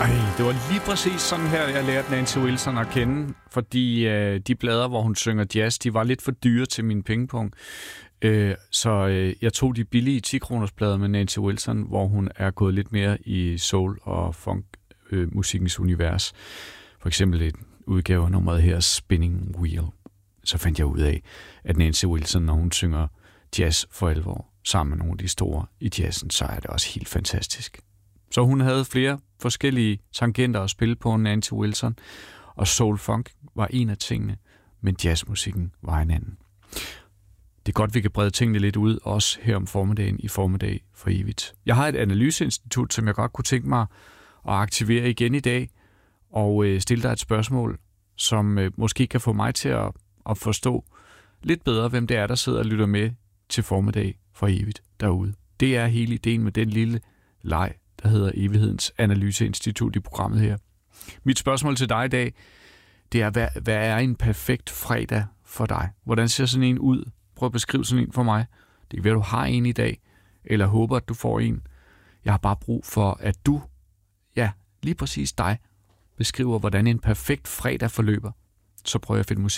Det var lige præcis sådan her, jeg lærte Nancy Wilson at kende, fordi de plader, hvor hun synger jazz, de var lidt for dyre til min pengepung. Så jeg tog de billige 10-kroners plader med Nancy Wilson, hvor hun er gået lidt mere i soul- og funk-musikkens univers. For eksempel et udgave af nummeret her, Spinning Wheel. Så fandt jeg ud af, at Nancy Wilson, når hun synger jazz for alvor, sammen med nogle af de store i jazzen, så er det også helt fantastisk. Så hun havde flere forskellige tangenter at spille på, Nancy Wilson, og soul-funk var en af tingene, men jazzmusikken var en anden. Det er godt, vi kan brede tingene lidt ud, også her om formiddagen i Formiddag for evigt. Jeg har et analyseinstitut, som jeg godt kunne tænke mig at aktivere igen i dag, og stille dig et spørgsmål, som måske kan få mig til at forstå lidt bedre, hvem det er, der sidder og lytter med til Formiddag for evigt derude. Det er hele ideen med den lille leg, der hedder Evighedens Analyseinstitut i programmet her. Mit spørgsmål til dig i dag, det er, hvad er en perfekt fredag for dig? Hvordan ser sådan en ud? Prøv at beskrive sådan en for mig. Det kan være, du har en i dag, eller håber, at du får en. Jeg har bare brug for, at du, ja, lige præcis dig, beskriver, hvordan en perfekt fredag forløber. Så prøver jeg at finde musik